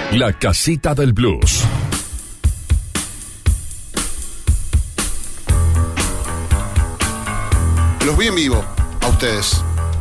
La Casita del Blues. Los vi en vivo, a ustedes.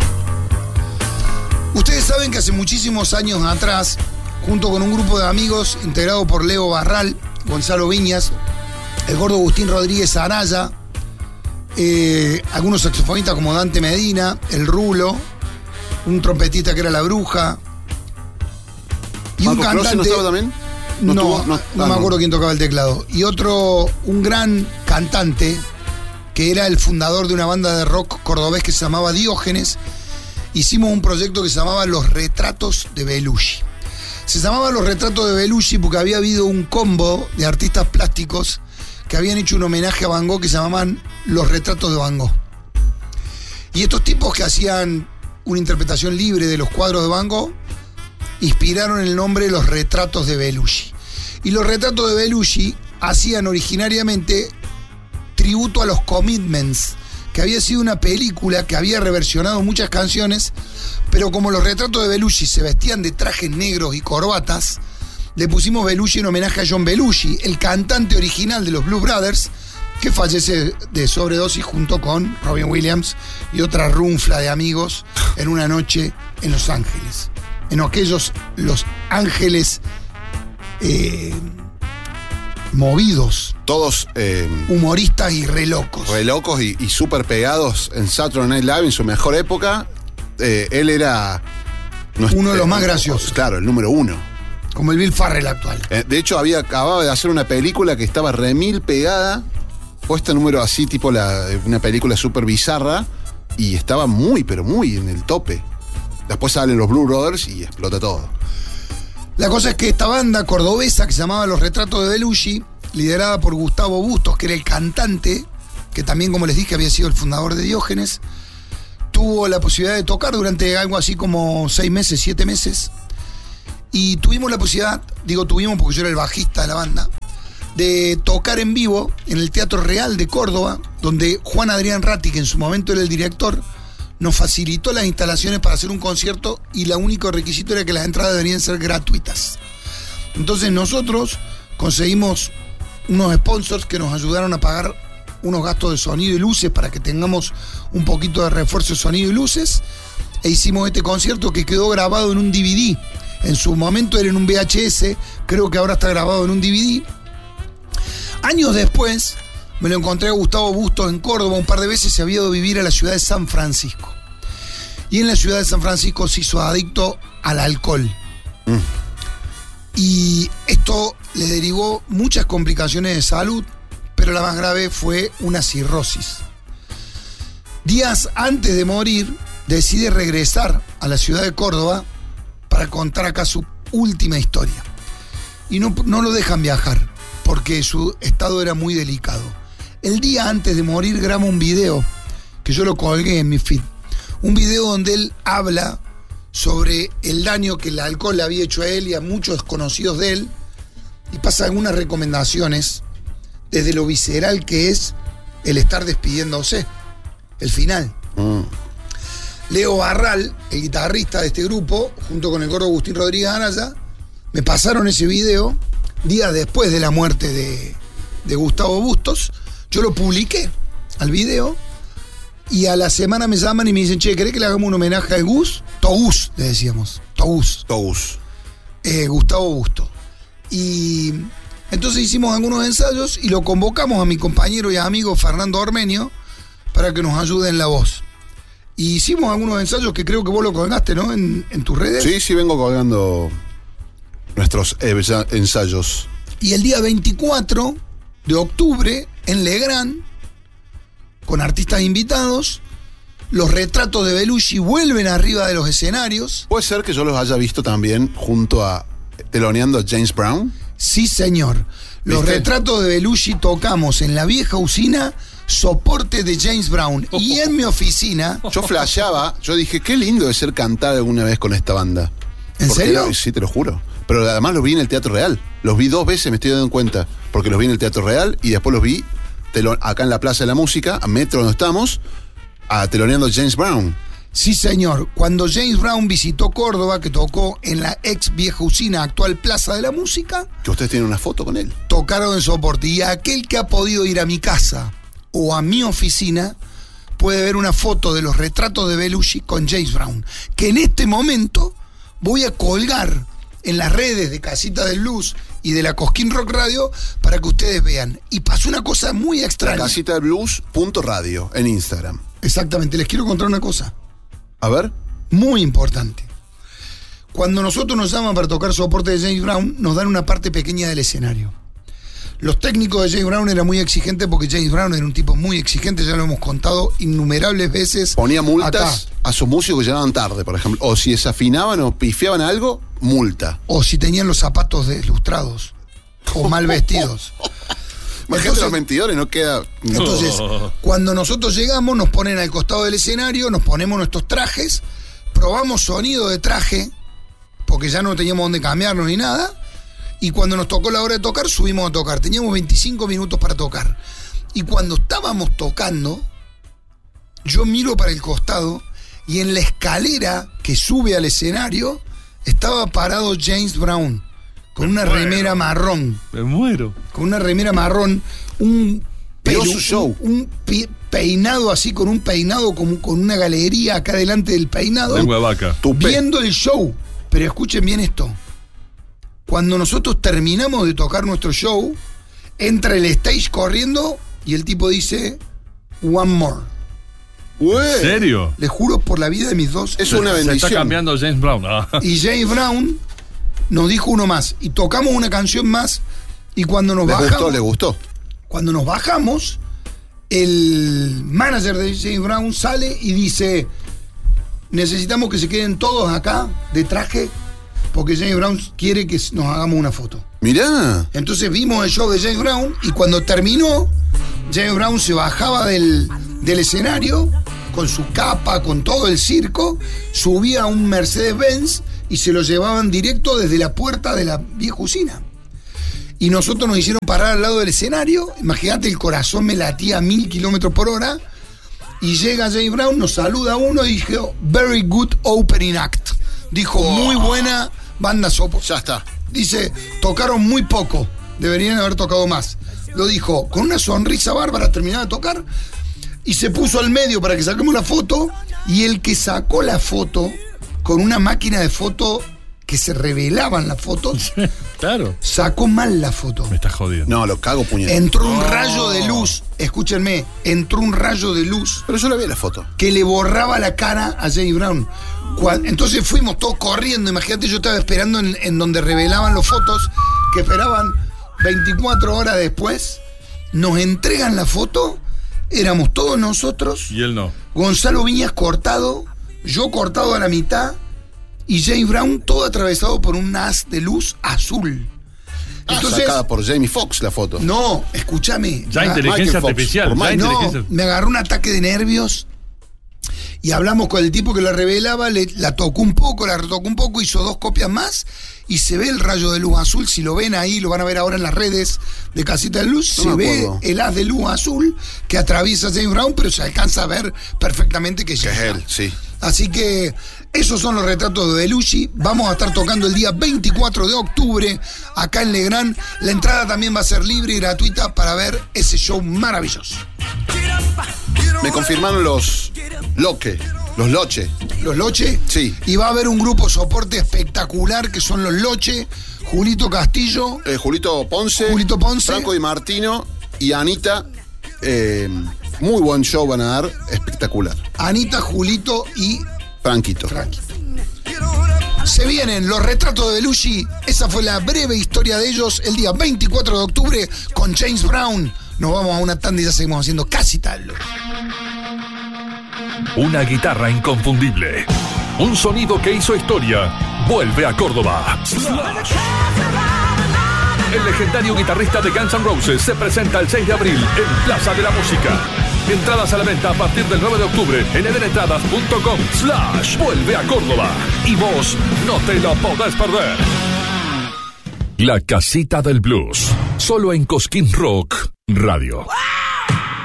Ustedes saben que hace muchísimos años atrás, junto con un grupo de amigos integrado por Leo Barral, Gonzalo Viñas, el gordo Agustín Rodríguez Araya, algunos saxofonistas como Dante Medina, el Rulo, un trompetista que era La Bruja, y ¿Marcos un cantante. Close no estaba también? No me acuerdo quién tocaba el teclado. Y otro, un gran cantante, que era el fundador de una banda de rock cordobés que se llamaba Diógenes. Hicimos un proyecto que se llamaba Los Retratos de Belushi. Se llamaba Los Retratos de Belushi porque había habido un combo de artistas plásticos que habían hecho un homenaje a Van Gogh que se llamaban Los Retratos de Van Gogh. Y estos tipos que hacían una interpretación libre de los cuadros de Van Gogh inspiraron el nombre Los Retratos de Belushi. Y Los Retratos de Belushi hacían originariamente tributo a los Commitments, que había sido una película que había reversionado muchas canciones, pero como Los Retratos de Belushi se vestían de trajes negros y corbatas, le pusimos Belushi en homenaje a John Belushi, el cantante original de los Blues Brothers, que fallece de sobredosis junto con Robin Williams y otra runfla de amigos en una noche en Los Ángeles. En aquellos Los Ángeles movidos. Todos humoristas y re locos. Re locos y súper pegados en Saturday Night Live en su mejor época. Él era uno de los más graciosos. Claro, el número uno. Como el Bill Farrell actual. De hecho, acababa de hacer una película que estaba remil pegada, puesta número así, tipo una película súper bizarra, y estaba muy, pero muy en el tope. Después salen los Blues Brothers y explota todo. La cosa es que esta banda cordobesa que se llamaba Los Retratos de Belushi, liderada por Gustavo Bustos, que era el cantante, que también, como les dije, había sido el fundador de Diógenes, tuvo la posibilidad de tocar durante algo así como 6 meses, 7 meses. Y tuvimos la posibilidad, digo tuvimos porque yo era el bajista de la banda, de tocar en vivo en el Teatro Real de Córdoba, donde Juan Adrián Ratti, que en su momento era el director, nos facilitó las instalaciones para hacer un concierto y el único requisito era que las entradas deberían ser gratuitas. Entonces nosotros conseguimos unos sponsors que nos ayudaron a pagar unos gastos de sonido y luces para que tengamos un poquito de refuerzo de sonido y luces, e hicimos este concierto que quedó grabado en un DVD. En su momento era en un VHS, creo que ahora está grabado en un DVD. Años después me lo encontré a Gustavo Bustos en Córdoba un par de veces, se había ido a vivir a la ciudad de San Francisco. Y en la ciudad de San Francisco se hizo adicto al alcohol. Y esto le derivó muchas complicaciones de salud, pero la más grave fue una cirrosis. Días antes de morir, decide regresar a la ciudad de Córdoba para contar acá su última historia. Y no lo dejan viajar, porque su estado era muy delicado. El día antes de morir graba un video, que yo lo colgué en mi feed. Un video donde él habla sobre el daño que el alcohol le había hecho a él y a muchos conocidos de él, y pasa algunas recomendaciones desde lo visceral que es el estar despidiéndose, el final. Leo Barral, el guitarrista de este grupo, junto con el gordo Agustín Rodríguez Araya, me pasaron ese video días después de la muerte de Gustavo Bustos. Yo lo publiqué al video y a la semana me llaman y me dicen, che, ¿querés que le hagamos un homenaje al Gus? Togus, le decíamos. Togus. Gustavo Bustos. Y entonces hicimos algunos ensayos y lo convocamos a mi compañero y amigo Fernando Ormenio para que nos ayude en la voz. Y hicimos algunos ensayos que creo que vos lo colgaste, ¿no? En tus redes. Sí, vengo colgando nuestros ensayos. Y el día 24 de octubre, en Legrand, con artistas invitados, Los Retratos de Belushi vuelven arriba de los escenarios. ¿Puede ser que yo los haya visto también junto a teloneando a James Brown? Sí, señor. Los ¿Viste? Retratos de Belushi tocamos en la vieja usina, soporte de James Brown. Y en mi oficina... Yo flasheaba, yo dije, qué lindo de ser cantar alguna vez con esta banda. ¿En serio? Sí, te lo juro. Pero además los vi en el Teatro Real. Los vi 2 veces, me estoy dando cuenta. Porque los vi en el Teatro Real y después los vi acá en la Plaza de la Música, a metro donde estamos, teloneando James Brown. Sí, señor. Cuando James Brown visitó Córdoba, que tocó en la ex vieja usina, actual Plaza de la Música, Que ustedes tienen una foto con él. tocaron en soporte. Y aquel que ha podido ir a mi casa o a mi oficina puede ver una foto de los retratos de Belushi con James Brown, que en este momento voy a colgar en las redes de Casita del Blues y de la Cosquín Rock Radio para que ustedes vean. Y pasó una cosa muy extraña. Casitadelblues.radio en Instagram. Exactamente, les quiero contar una cosa A ver. muy importante. Cuando nosotros nos llaman para tocar soporte de James Brown, nos dan una parte pequeña del escenario. Los técnicos de James Brown eran muy exigentes porque James Brown era un tipo muy exigente, ya lo hemos contado innumerables veces. Ponía multas acá. a sus músicos que llegaban tarde, por ejemplo. O si desafinaban o pifiaban algo, multa. O si tenían los zapatos deslustrados o mal vestidos. Imagínate, los mentidores, no queda. Entonces, cuando nosotros llegamos, nos ponen al costado del escenario, nos ponemos nuestros trajes, probamos sonido de traje, porque ya no teníamos dónde cambiarnos ni nada, y cuando nos tocó la hora de tocar, subimos a tocar. Teníamos 25 minutos para tocar. Y cuando estábamos tocando, yo miro para el costado, y en la escalera que sube al escenario, estaba parado James Brown, con una remera marrón. Me muero. Con una remera marrón, un Vio su show. peinado así, con un peinado como con una galería acá delante del peinado, Lengua de vaca. Tupé. viendo el show. Pero escuchen bien esto. Cuando nosotros terminamos de tocar nuestro show, entra el stage corriendo y el tipo dice one more. ¿En serio? Les juro por la vida de mis dos. Es una Se está bendición. cambiando James Brown. Ah. Y James Brown nos dijo uno más. Y tocamos una canción más. Y cuando nos bajamos. ¿Les gustó? Cuando nos bajamos, el manager de James Brown sale y dice: necesitamos que se queden todos acá de traje, porque James Brown quiere que nos hagamos una foto. Mirá. Entonces vimos el show de James Brown y cuando terminó, James Brown se bajaba del escenario con su capa, con todo el circo, subía a un Mercedes-Benz y se lo llevaban directo desde la puerta de la vieja usina. Y nosotros nos hicieron parar al lado del escenario. Imagínate, el corazón me latía a 1000 kilómetros por hora. Y llega James Brown, nos saluda a uno y dijo: very good opening act. Dijo: muy buena banda soporte. Ya está. Dice: tocaron muy poco, deberían haber tocado más. Lo dijo con una sonrisa bárbara, terminaba de tocar. Y se puso al medio para que saquemos la foto. Y el que sacó la foto con una máquina de foto que se revelaban las fotos, Claro. sacó mal la foto. Me estás jodiendo. No, lo cago puñetero. Entró un rayo de luz, escúchenme, entró un rayo de luz Pero yo la vi la foto. que le borraba la cara a James Brown. Entonces fuimos todos corriendo. Imagínate, yo estaba esperando en donde revelaban las fotos, que esperaban 24 horas después. Nos entregan la foto, éramos todos nosotros, Y él no. Gonzalo Viñas cortado, yo cortado a la mitad, y James Brown todo atravesado por un haz de luz azul. Entonces, Sacada por Jamie Foxx la foto. no, escúchame. Ya me- inteligencia Michael Fox, artificial. por Ya Michael. no, inteligencia. me agarró un ataque de nervios y hablamos con el tipo que la revelaba, la tocó un poco, la retocó un poco, hizo 2 copias más y se ve el rayo de luz azul. Si lo ven ahí, lo van a ver ahora en las redes de Casita de Luz, No se me ve acuerdo. el haz de luz azul que atraviesa a James Brown, pero se alcanza a ver perfectamente que Que es llega. él, sí. Así que esos son los retratos de Belushi. Vamos a estar tocando el día 24 de octubre acá en Legrand. La entrada también va a ser libre y gratuita para ver ese show maravilloso. Me confirmaron los Loche. Los Loche. Los Loche. Sí. Y va a haber un grupo soporte espectacular que son los Loche, Julito Castillo, Julito Ponce. Julito Ponce. Franco Di Martino y Anita. Muy buen show van a dar. Espectacular. Anita, Julito y Franquito. Frankie. Se vienen los retratos de Belushi. Esa fue la breve historia de ellos el día 24 de octubre con James Brown. Nos vamos a una tanda y ya seguimos haciendo casi tal. Una guitarra inconfundible. Un sonido que hizo historia. Vuelve a Córdoba. El legendario guitarrista de Guns N' Roses se presenta el 6 de abril en Plaza de la Música. Entradas a la venta a partir del 9 de octubre en edenentradas.com/. Vuelve a Córdoba. Y vos no te lo podés perder. La Casita del Blues. Solo en Cosquín Rock Radio.